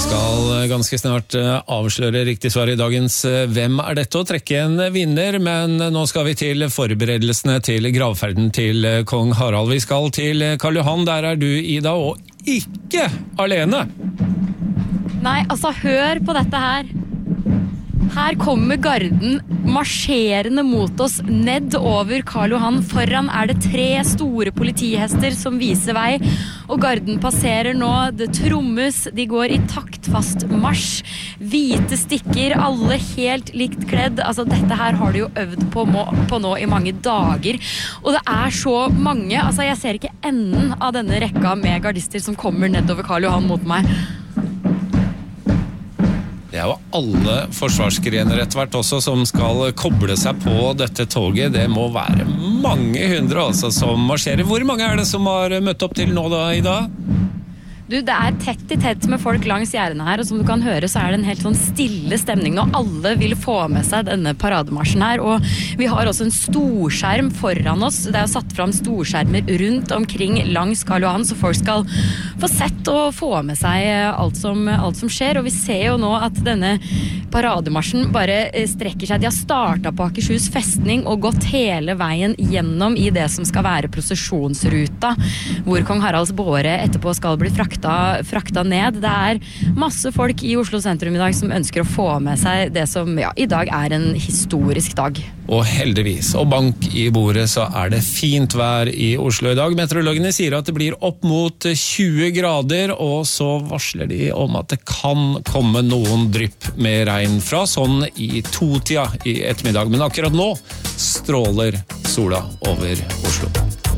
skal ganske snart avsløre riktig svar i dagens Hvem er dette å trekke en vinner, men nå skal vi til forberedelsene til gravferden til kong Harald. Vi skal til Karl Johan, der er du Ida, og ikke alene. Nei, altså hør på dette her. Her kommer garden marsjerende mot oss ned over Karl Johan. Foran er det 3 store politihester som viser vei, og garden passerer nå. Det trommes, de går i taktfast marsj. Hvite stikker, alle helt likt kledd. Altså dette her har de jo øvd på nå i mange dager. Og det er så mange, altså jeg ser ikke enden av denne rekka med gardister som kommer nedover Karl Johan mot meg. Det er jo alle forsvarsgrener etter hvert også som skal koble seg på dette toget. Det må være mange hundre altså som marsjerer. Hvor mange er det som har møtt opp til nå da, Ida? Du, det er tett i tett med folk langs gjerdene her, og som du kan høre så er det en helt sånn stille stemning nå. Alle vil få med seg denne parademarsjen her, og vi har også en storskjerm foran oss. Det er jo satt fram storskjermer rundt omkring langs Karl Johan, så folk skal få sett og få med seg alt som skjer, og vi ser jo nå at denne parademarsjen bare strekker seg. De har startet på Akershus festning og gått hele veien gjennom i det som skal være prosesjonsruta, hvor kong Haralds båre etterpå skal bli frakta ned. Det er masse folk i Oslo sentrum i dag som ønsker å få med seg det som i dag er en historisk dag. Og heldigvis, og bank i bordet, så er det fint vær i Oslo i dag. Meteorologene sier at det blir opp mot 20 grader, og så varsler de om at det kan komme noen drypp med regn fra sånn i 2-tida i ettermiddag. Men akkurat nå stråler sola over Oslo.